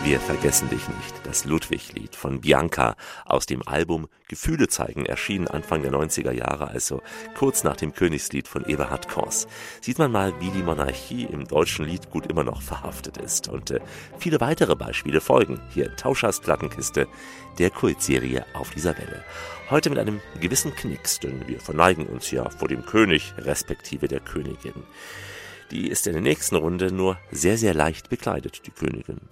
Wir vergessen dich nicht, das Ludwig-Lied von Bianca aus dem Album Gefühle zeigen, erschienen Anfang der 90er Jahre, also kurz nach dem Königslied von Eberhard Kors. Sieht man mal, wie die Monarchie im deutschen Liedgut immer noch verhaftet ist. Und viele weitere Beispiele folgen hier in Tauschers Plattenkiste, der Kultserie Auf dieser Welle. Heute mit einem gewissen Knicks, denn wir verneigen uns ja vor dem König respektive der Königin. Die ist in der nächsten Runde nur sehr, sehr leicht bekleidet, die Königin.